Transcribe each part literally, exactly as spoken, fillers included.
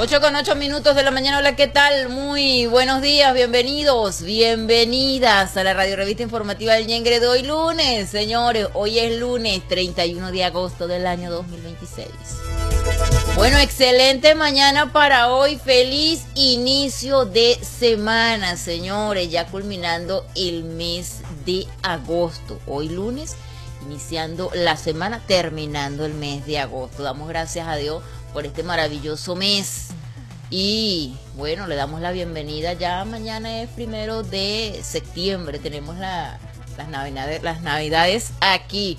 ocho con ocho minutos de la mañana. Hola, ¿qué tal? Muy buenos días, bienvenidos, bienvenidas a la radio revista informativa del Ñengre de hoy lunes. Señores, hoy es lunes treinta y uno de agosto del año dos mil veintiséis. Bueno, excelente mañana para hoy, feliz inicio de semana, señores, ya culminando el mes de agosto. Hoy lunes, iniciando la semana, terminando el mes de agosto. Damos gracias a Dios por este maravilloso mes. Y bueno, le damos la bienvenida. Ya mañana es primero de septiembre. Tenemos la, las, navidades, las navidades aquí,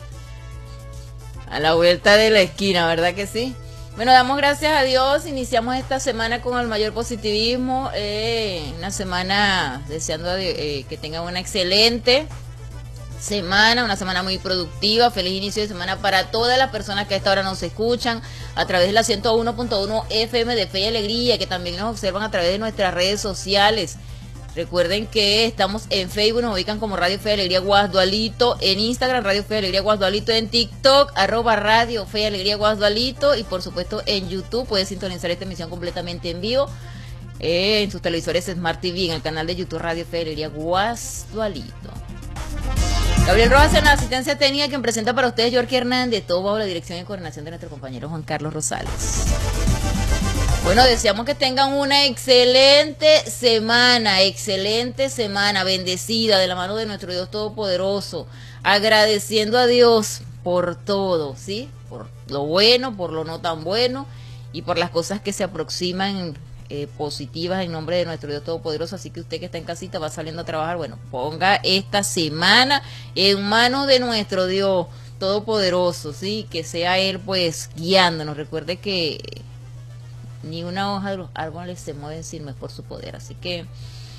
a la vuelta de la esquina, ¿verdad que sí? Bueno, damos gracias a Dios. Iniciamos esta semana con el mayor positivismo. Eh, una semana deseando eh, que tengan una excelente semana, una semana muy productiva. Feliz inicio de semana para todas las personas que a esta hora nos escuchan a través de la ciento uno punto uno F M de Fe y Alegría, que también nos observan a través de nuestras redes sociales. Recuerden que estamos en Facebook, nos ubican como Radio Fe y Alegría Guasdualito, en Instagram Radio Fe y Alegría Guasdualito, en TikTok arroba Radio Fe y Alegría Guasdualito, y por supuesto en YouTube puedes sintonizar esta emisión completamente en vivo eh, en sus televisores Smart T V, en el canal de YouTube Radio Fe y Alegría Guasdualito. Gabriel Rojas en la asistencia técnica, quien presenta para ustedes Yorky Hernández, todo bajo la dirección y coordinación de nuestro compañero Juan Carlos Rosales. Bueno, deseamos que tengan una excelente semana, excelente semana, bendecida de la mano de nuestro Dios Todopoderoso, agradeciendo a Dios por todo, ¿sí? Por lo bueno, por lo no tan bueno y por las cosas que se aproximan eh, positivas en nombre de nuestro Dios Todopoderoso. Así que usted que está en casita, va saliendo a trabajar, bueno, ponga esta semana en manos de nuestro Dios Todopoderoso, ¿sí? Que sea Él pues guiándonos. Recuerde que ni una hoja de los árboles se mueve sin no es por su poder. Así que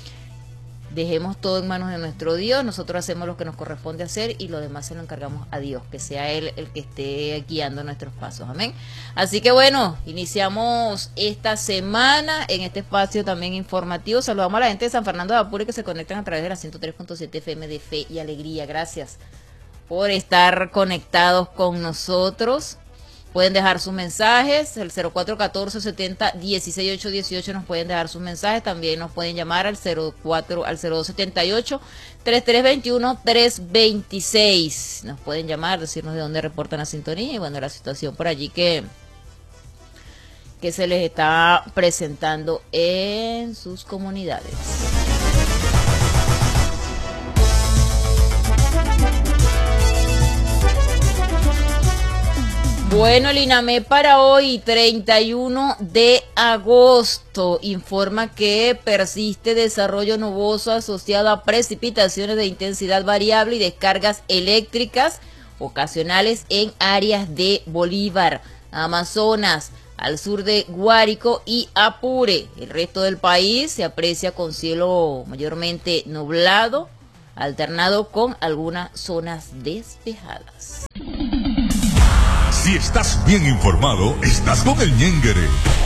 dejemos todo en manos de nuestro Dios. Nosotros hacemos lo que nos corresponde hacer y lo demás se lo encargamos a Dios, que sea Él el que esté guiando nuestros pasos. Amén. Así que bueno, iniciamos esta semana en este espacio también informativo. Saludamos a la gente de San Fernando de Apure que se conectan a través de la ciento tres punto siete F M de Fe y Alegría. Gracias por estar conectados con nosotros. Pueden dejar sus mensajes, el cero cuatro uno cuatro, setenta, dieciséis ocho dieciocho nos pueden dejar sus mensajes, también nos pueden llamar al cero cuatro al cero dos setenta y ocho, treinta y tres veintiuno, trescientos veintiséis. Nos pueden llamar, decirnos de dónde reportan la sintonía y bueno, la situación por allí que que se les está presentando en sus comunidades. Bueno, el INAME para hoy, treinta y uno de agosto, informa que persiste desarrollo nuboso asociado a precipitaciones de intensidad variable y descargas eléctricas ocasionales en áreas de Bolívar, Amazonas, al sur de Guárico y Apure. El resto del país se aprecia con cielo mayormente nublado, alternado con algunas zonas despejadas. Si estás bien informado, estás con el Ñengre.